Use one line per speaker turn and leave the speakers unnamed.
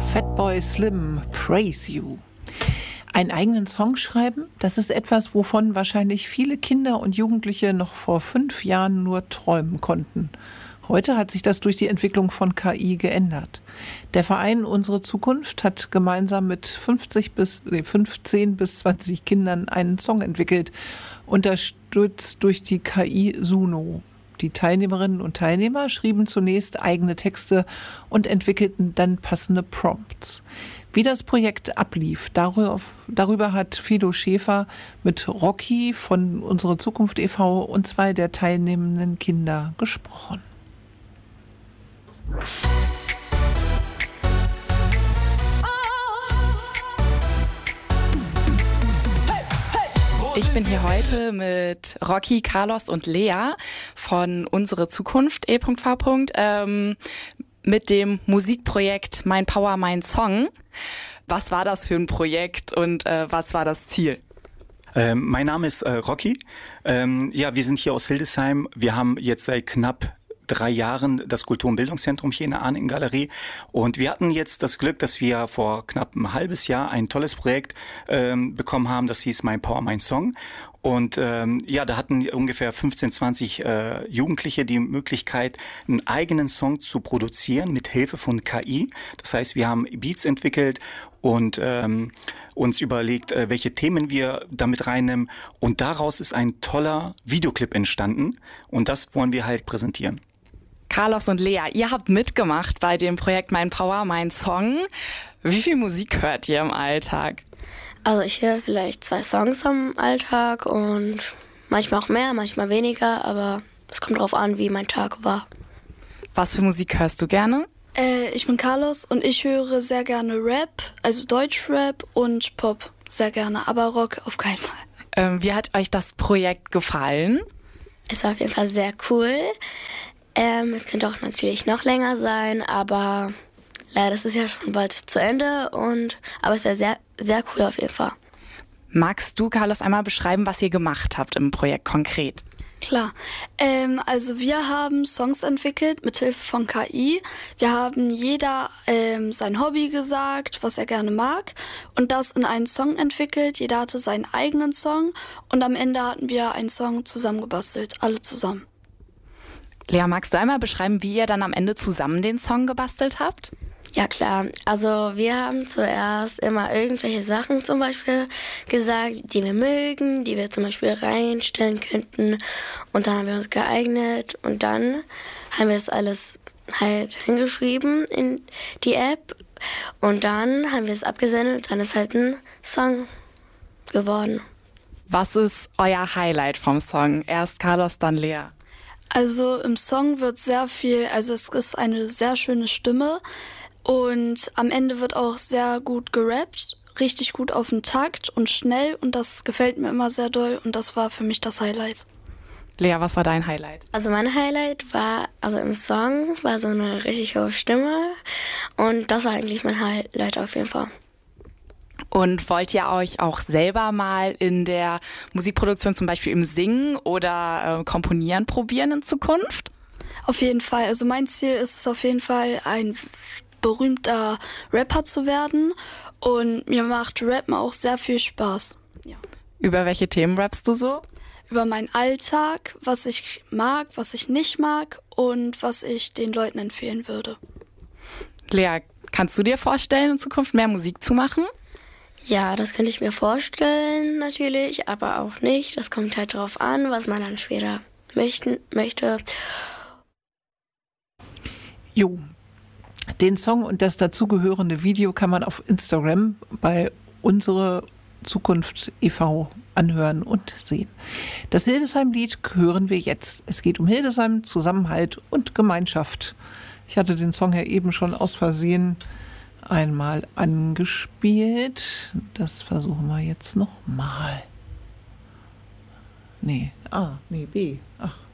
Fatboy Slim, Praise You. Einen eigenen Song schreiben, das ist etwas, wovon wahrscheinlich viele Kinder und Jugendliche noch vor 5 Jahren nur träumen konnten. Heute hat sich das durch die Entwicklung von KI geändert. Der Verein Unsere Zukunft hat gemeinsam mit 15 bis 20 Kindern einen Song entwickelt, unterstützt durch die KI Suno. Die Teilnehmerinnen und Teilnehmer schrieben zunächst eigene Texte und entwickelten dann passende Prompts. Wie das Projekt ablief, darüber hat Fido Schäfer mit Rocky von Unsere Zukunft e.V. und 2 der teilnehmenden Kinder gesprochen.
Ich bin hier heute mit Rocky, Carlos und Lea von Unsere Zukunft e.V. Mit dem Musikprojekt Mein Power, Mein Song. Was war das für ein Projekt und was war das Ziel?
Mein Name ist Rocky. Wir sind hier aus Hildesheim. Wir haben jetzt seit knapp 3 Jahren das Kultur- und Bildungszentrum hier in der Arneken-Galerie. Und wir hatten jetzt das Glück, dass wir vor knapp ein halbes Jahr ein tolles Projekt bekommen haben, das hieß Mein Power, Mein Song. Und da hatten ungefähr 15, 20 Jugendliche die Möglichkeit, einen eigenen Song zu produzieren mit Hilfe von KI. Das heißt, wir haben Beats entwickelt und uns überlegt, welche Themen wir damit reinnehmen. Und daraus ist ein toller Videoclip entstanden. Und das wollen wir halt präsentieren.
Carlos und Lea, ihr habt mitgemacht bei dem Projekt Mein Power, Mein Song. Wie viel Musik hört ihr im Alltag?
Also ich höre vielleicht 2 Songs am Alltag und manchmal auch mehr, manchmal weniger, aber es kommt drauf an, wie mein Tag war.
Was für Musik hörst du gerne?
Ich bin Carlos und ich höre sehr gerne Rap, also Deutschrap und Pop sehr gerne, aber Rock auf keinen Fall.
Wie hat euch das Projekt gefallen?
Es war auf jeden Fall sehr cool. Es könnte auch natürlich noch länger sein, aber leider ist es ja schon bald zu Ende. Aber es ist ja sehr, sehr cool auf jeden Fall.
Magst du, Carlos, einmal beschreiben, was ihr gemacht habt im Projekt konkret?
Klar. Also wir haben Songs entwickelt mit Hilfe von KI. Wir haben jeder sein Hobby gesagt, was er gerne mag und das in einen Song entwickelt. Jeder hatte seinen eigenen Song und am Ende hatten wir einen Song zusammengebastelt, alle zusammen.
Lea, magst du einmal beschreiben, wie ihr dann am Ende zusammen den Song gebastelt habt?
Ja klar, also wir haben zuerst immer irgendwelche Sachen zum Beispiel gesagt, die wir mögen, die wir zum Beispiel reinstellen könnten und dann haben wir uns geeignet und dann haben wir es alles halt hingeschrieben in die App und dann haben wir es abgesendet und dann ist halt ein Song geworden.
Was ist euer Highlight vom Song? Erst Carlos, dann Lea.
Also im Song wird sehr viel, also es ist eine sehr schöne Stimme. Und am Ende wird auch sehr gut gerappt, richtig gut auf den Takt und schnell und das gefällt mir immer sehr doll und das war für mich das Highlight.
Lea, was war dein Highlight?
Also mein Highlight war, also im Song war so eine richtig hohe Stimme und das war eigentlich mein Highlight auf jeden Fall.
Und wollt ihr euch auch selber mal in der Musikproduktion zum Beispiel im Singen oder Komponieren probieren in Zukunft?
Auf jeden Fall, also mein Ziel ist es auf jeden Fall ein berühmter Rapper zu werden und mir macht Rappen auch sehr viel Spaß. Ja.
Über welche Themen rappst du so?
Über meinen Alltag, was ich mag, was ich nicht mag und was ich den Leuten empfehlen würde.
Lea, kannst du dir vorstellen, in Zukunft mehr Musik zu machen?
Ja, das könnte ich mir vorstellen natürlich, aber auch nicht. Das kommt halt drauf an, was man dann später möchte.
Jo. Den Song und das dazugehörende Video kann man auf Instagram bei Unsere Zukunft e.V. anhören und sehen. Das Hildesheim-Lied hören wir jetzt. Es geht um Hildesheim, Zusammenhalt und Gemeinschaft. Ich hatte den Song ja eben schon aus Versehen einmal angespielt. Das versuchen wir jetzt nochmal. B. Ach.